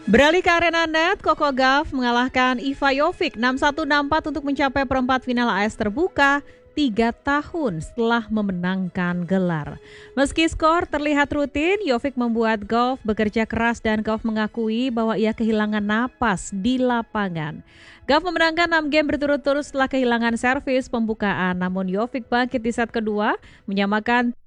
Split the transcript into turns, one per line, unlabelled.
Beralih ke arena net, Coco Gauff mengalahkan Iva Jovic 6-1, 6-4 untuk mencapai perempat final AS terbuka 3 tahun setelah memenangkan gelar. Meski skor terlihat rutin, Jovic membuat Gauff bekerja keras dan Gauff mengakui bahwa ia kehilangan napas di lapangan. Gauff memenangkan 6 game berturut-turut setelah kehilangan servis pembukaan, namun Jovic bangkit di set kedua, menyamakan